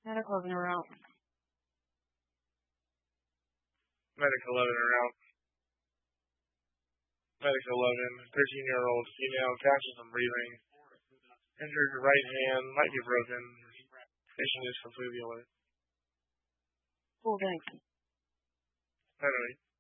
Medical 11 are out. Medical 11 are out. Medical 11, 13-year-old female, catches some breathing. Injured right hand, might be broken. Patient is completely alert. Full thanks. Henry.